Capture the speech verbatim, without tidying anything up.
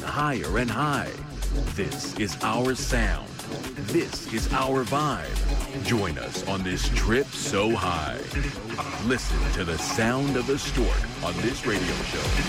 higher and high. This is our sound. This is our vibe. Join us on this trip so high. Listen to the sound of the stork on this radio show.